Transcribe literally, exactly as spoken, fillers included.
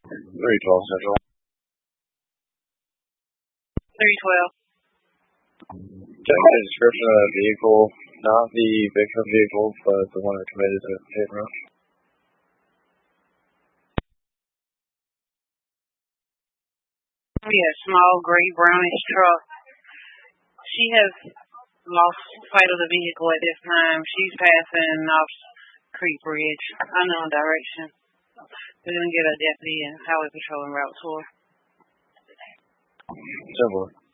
three twelve Central. three twelve. Check the description of the vehicle, not the victim vehicle, but the one that committed the hit and run. Yeah, small gray brownish truck. She has lost sight of the vehicle at this time. She's passing off Creek Bridge, unknown direction. We're going to get a deputy and highway patrol en route to her. Simple.